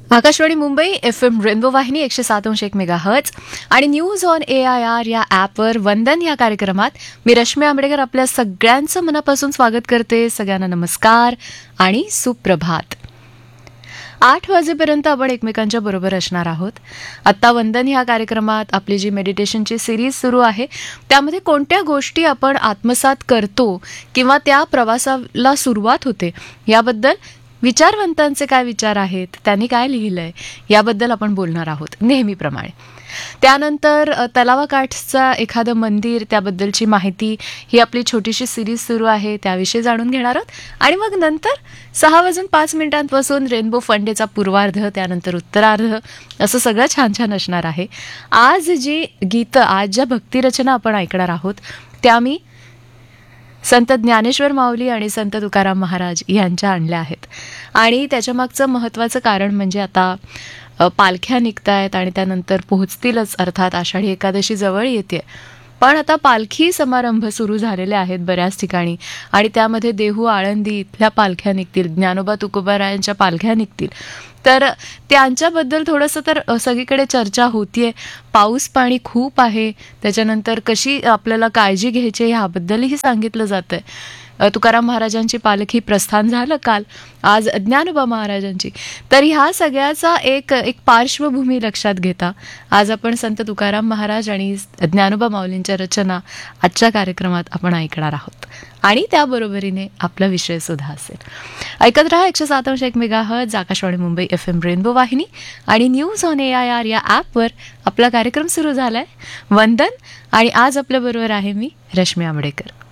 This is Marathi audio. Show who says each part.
Speaker 1: आकाशवाणी मुंबई FM रेनबो वाहिनी 107.1 मेगाहर्ट्ज आणि न्यूज ऑन AIR या ॲपवर वंदन या कार्यक्रमात मी रश्मी आंबेडकर आपल्या सगळ्यांचं मनापासून स्वागत करते. सगळ्यांना नमस्कार आणि सुप्रभात. 8 वाजेपर्यंत आपण एकमेकांच्या बरोबर असणार आहोत. आत्ता वंदन ह्या कार्यक्रमात आपली जी मेडिटेशनची सिरीज सुरू आहे त्यामध्ये कोणत्या गोष्टी आपण आत्मसात करतो किंवा त्या प्रवासाला सुरुवात होते याबद्दल विचारवंतांचे काय विचार आहेत, त्यांनी काय लिहिलंय याबद्दल आपण बोलणार आहोत नेहमीप्रमाणे. त्यानंतर तलावाकाठचं एखादं मंदिर त्याबद्दलची माहिती ही आपली छोटीशी सिरीज सुरू आहे त्याविषयी जाणून घेणार आहोत. आणि मग नंतर 6:05 रेनबो फंडेचा पूर्वार्ध, त्यानंतर उत्तरार्ध असं सगळं छान छान असणार आहे. आज जी गीतं, आज ज्या भक्तिरचना आपण ऐकणार आहोत त्या मी संत ज्ञानेश्वर माऊली आणि संत तुकाराम महाराज यांच्या आणल्या आहेत. आणि त्याच्यामागचं महत्त्वाचं कारण म्हणजे आता पालख्या निघतायत आणि त्यानंतर पोहोचतीलच, अर्थात आषाढी एकादशी जवळ येते. पण आता पालखी समारंभ सुरू झालेले आहेत बऱ्याच ठिकाणी आणि त्यामध्ये देहू, आळंदी इथल्या पालख्या निघतील, ज्ञानोबा तुकोबारायांच्या पालख्या निघतील. तर त्यांच्याबद्दल थोडंसं तर सगळीकडे चर्चा होतीये. पाऊस पाणी खूप आहे, त्याच्यानंतर कशी आपल्याला काळजी घ्यायची ह्याबद्दलही सांगितलं जातंय. तुकाराम महाराजांची पालखी प्रस्थान झालं काल, आज ज्ञानोबा महाराजांची. तर ह्या सगळ्याचा एक पार्श्वभूमी लक्षात घेता आज आपण संत तुकाराम महाराज आणि ज्ञानोबा माऊलींच्या रचना आजच्या कार्यक्रमात आपण ऐकणार आहोत. आणि त्याबरोबरीने आपला विषय सुद्धा असेल. ऐकत रहा 107.1 megahertz Akashvani Mumbai FM rainbow वाहिनी आणि न्यूज ऑन AIR या ॲपवर आपला कार्यक्रम सुरू झालाय वंदन. आणि आज आपल्याबरोबर आहे मी रश्मी आंबेडकर.